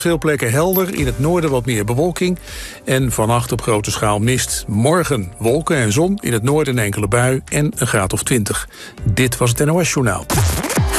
Veel plekken helder, in het noorden wat meer bewolking en vannacht op grote schaal mist. Morgen wolken en zon, in het noorden een enkele bui en een graad of 20. Dit was het NOS Journaal.